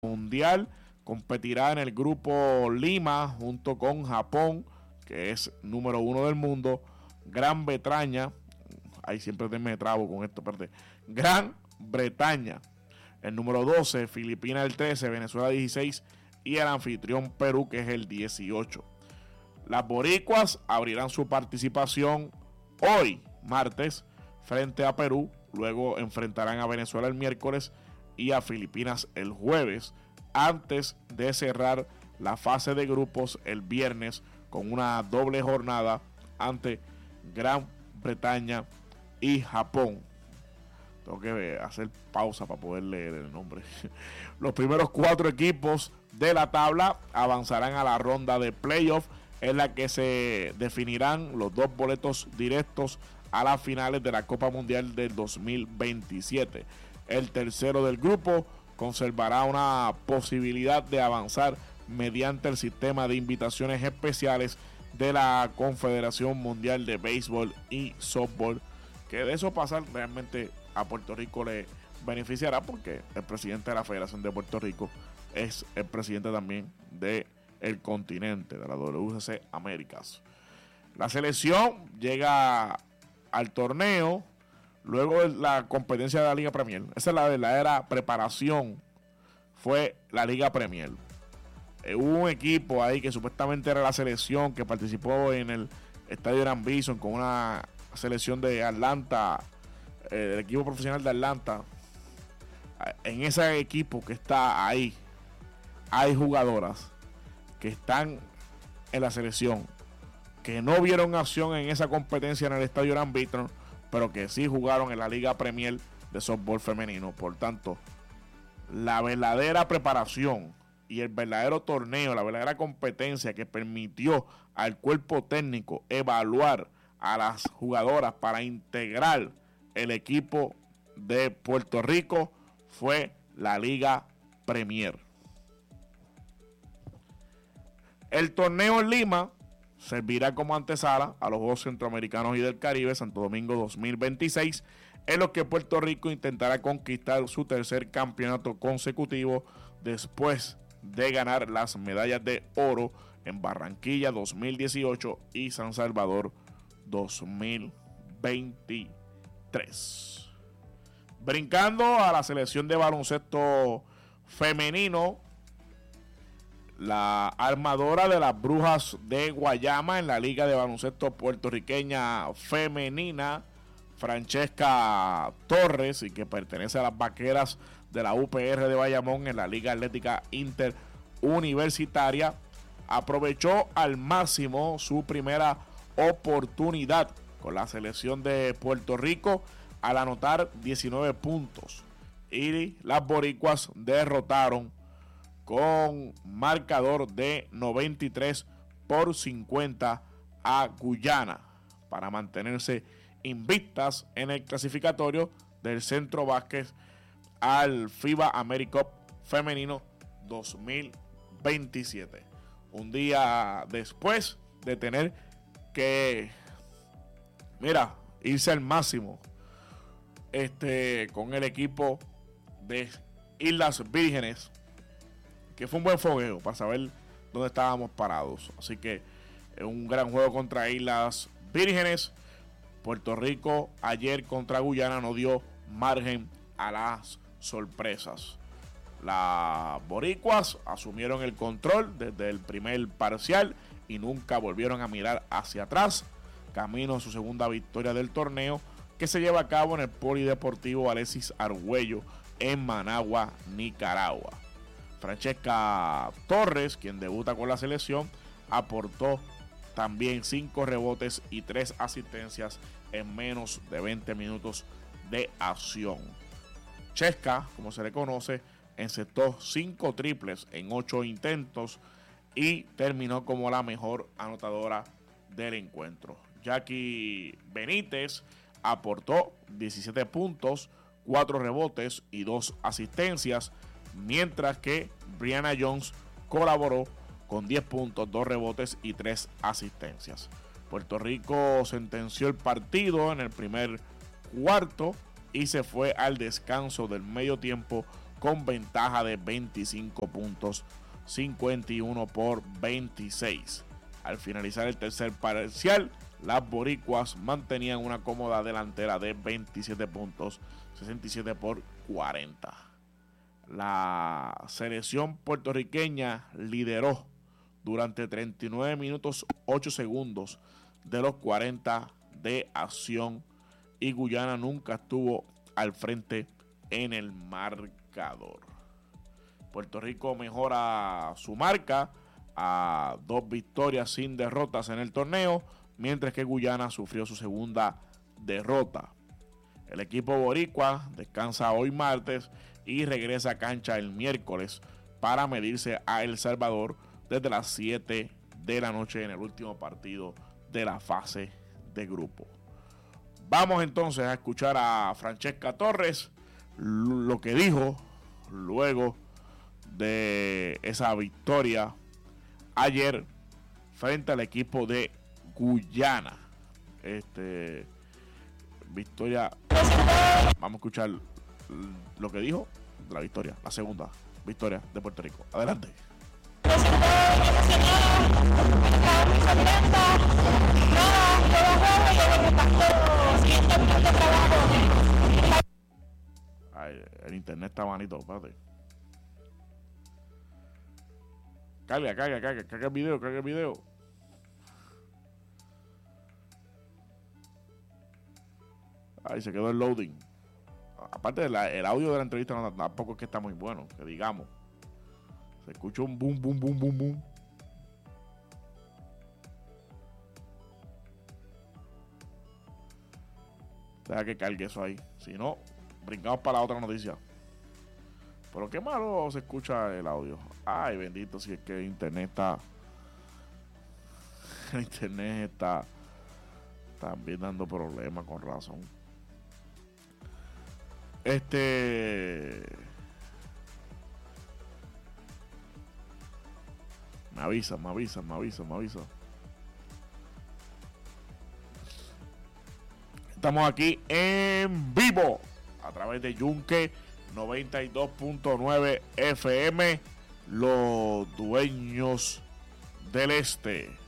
mundial. Competirá en el grupo Lima junto con Japón, que es número 1 del mundo, Gran Bretaña, ahí siempre me trabo con esto, perdón, Gran Bretaña, el número 12, Filipinas el 13, Venezuela 16 y el anfitrión Perú, que es el 18. Las boricuas abrirán su participación hoy, martes, frente a Perú, luego enfrentarán a Venezuela el miércoles y a Filipinas el jueves, antes de cerrar la fase de grupos el viernes con una doble jornada ante Gran Bretaña y Japón. Tengo que hacer pausa para poder leer el nombre. Los primeros 4 equipos de la tabla avanzarán a la ronda de playoff, en la que se definirán los 2 boletos directos a las finales de la Copa Mundial del 2027. El tercero del grupo conservará una posibilidad de avanzar mediante el sistema de invitaciones especiales de la Confederación Mundial de Béisbol y Softball, que de eso pasar realmente a Puerto Rico le beneficiará, porque el presidente de la Federación de Puerto Rico es el presidente también del continente, de la WGC Américas. La selección llega al torneo luego de la competencia de la Liga Premier. Esa es la verdadera preparación, fue la Liga Premier. Hubo un equipo ahí que supuestamente era la selección que participó en el Estadio Gran Bison con una selección de Atlanta, del equipo profesional de Atlanta. En ese equipo que está ahí hay jugadoras que están en la selección que no vieron acción en esa competencia en el Estadio Gran Bison, pero que sí jugaron en la Liga Premier de softball femenino. Por tanto, la verdadera preparación y el verdadero torneo, la verdadera competencia que permitió al cuerpo técnico evaluar a las jugadoras para integrar el equipo de Puerto Rico fue la Liga Premier. El torneo en Lima servirá como antesala a los Juegos Centroamericanos y del Caribe Santo Domingo 2026, en los que Puerto Rico intentará conquistar su tercer campeonato consecutivo después de ganar las medallas de oro en Barranquilla 2018 y San Salvador 2023. Brincando a la selección de baloncesto femenino, la armadora de las Brujas de Guayama en la Liga de Baloncesto Puertorriqueña Femenina, Francesca Torres, y que pertenece a las Vaqueras de la UPR de Bayamón en la Liga Atlética Interuniversitaria, aprovechó al máximo su primera oportunidad con la selección de Puerto Rico al anotar 19 puntos, y las boricuas derrotaron con marcador de 93-50 a Guyana para mantenerse invictas en el clasificatorio del Centro Básquet al FIBA AmeriCup Femenino 2027. Un día después de tener que, irse al máximo con el equipo de Islas Vírgenes, que fue un buen fogueo para saber dónde estábamos parados. Así que un gran juego contra Islas Vírgenes. Puerto Rico ayer contra Guyana no dio margen a las sorpresas. Las boricuas asumieron el control desde el primer parcial y nunca volvieron a mirar hacia atrás, camino a su segunda victoria del torneo, que se lleva a cabo en el Polideportivo Alexis Argüello en Managua, Nicaragua. Francesca Torres, quien debuta con la selección, aportó también 5 rebotes y 3 asistencias en menos de 20 minutos de acción. Chesca, como se le conoce, encestó 5 triples en 8 intentos y terminó como la mejor anotadora del encuentro. Jackie Benítez aportó 17 puntos, 4 rebotes y 2 asistencias, mientras que Brianna Jones colaboró con 10 puntos, 2 rebotes y 3 asistencias. Puerto Rico sentenció el partido en el primer cuarto y se fue al descanso del medio tiempo con ventaja de 25 puntos, 51-26. Al finalizar el tercer parcial, las boricuas mantenían una cómoda delantera de 27 puntos, 67-40. La selección puertorriqueña lideró durante 39 minutos 8 segundos de los 40 de acción y Guyana nunca estuvo al frente en el marcador. Puerto Rico mejora su marca a 2 victorias sin derrotas en el torneo, mientras que Guyana sufrió su segunda derrota. El equipo boricua descansa hoy martes y regresa a cancha el miércoles para medirse a El Salvador desde las 7 de la noche en el último partido de la fase de grupo. Vamos entonces a escuchar a Francesca Torres lo que dijo luego de esa victoria ayer frente al equipo de Guyana. Victoria. Vamos a escuchar lo que dijo de la victoria, la segunda victoria de Puerto Rico. Adelante. Ay, el internet está manito, espérate. Carga el video. Ahí se quedó el loading. Aparte el audio de la entrevista tampoco es que está muy bueno, que digamos. Se escucha un boom, boom, boom, boom, boom. Deja que cargue eso ahí. Si no, brincamos para la otra noticia. Pero qué malo se escucha el audio. Ay, bendito, si es que el internet está... El internet está también dando problemas, con razón. Me avisa. Estamos aquí en vivo a través de Yunque 92.9 FM, los dueños del este.